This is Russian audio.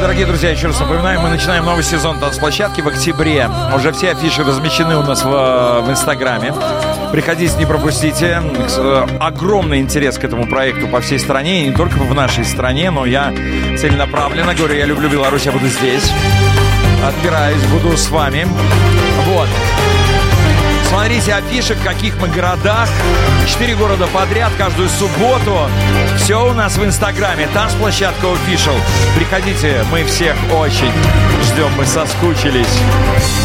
дорогие друзья, еще раз напоминаю, мы начинаем новый сезон танцплощадки в октябре. Уже все афиши размещены у нас в Инстаграме. Приходите, не пропустите. Огромный интерес к этому проекту по всей стране, и не только в нашей стране, но я целенаправленно говорю, я люблю Беларусь, я буду здесь. Отбираюсь, буду с вами. Вот. Смотрите афиши, в каких мы городах. 4 города подряд, каждую субботу. Все у нас в Инстаграме. Танцплощадка Official. Приходите, мы всех очень ждем, мы соскучились.